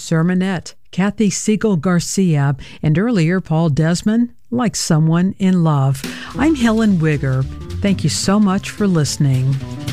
sermonette, Kathy Siegel Garcia, and earlier Paul Desmond, Like Someone in Love. I'm Helen Wigger. Thank you so much for listening.